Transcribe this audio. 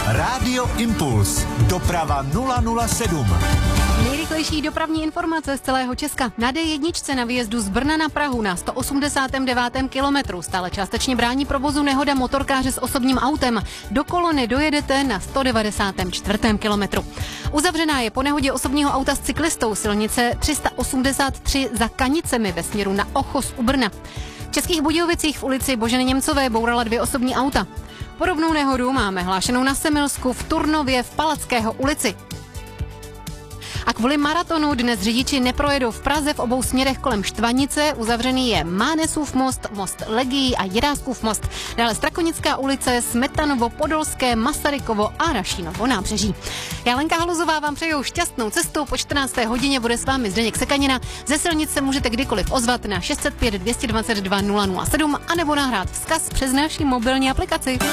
Rádio Impuls. Doprava 007. Nejrychlejší dopravní informace z celého Česka. Na D1 na výjezdu z Brna na Prahu na 189. kilometru stále částečně brání provozu nehoda motorkáře s osobním autem. Do kolony dojedete na 194. kilometru. Uzavřená je po nehodě osobního auta s cyklistou silnice 383 za Kanicemi ve směru na Ochos u Brna. V Českých Budějovicích v ulici Boženy Němcové bourala 2 osobní auta. Podobnou nehodu máme hlášenou na Semilsku, v Turnově, v Palackého ulici. A kvůli maratonu dnes řidiči neprojedou v Praze v obou směrech kolem Štvanice. Uzavřený je Mánesův most, most Legií a Jiráskův most. Dále Strakonická ulice, Smetanovo, Podolské, Masarykovo a Rašínovo nábřeží. Já, Lenka Haluzová, vám přeju šťastnou cestu. Po 14. hodině bude s vámi Zdeněk Sekanina. Ze silnice můžete kdykoliv ozvat na 605 222 007 anebo nahrát vzkaz přes naši mobilní aplikaci.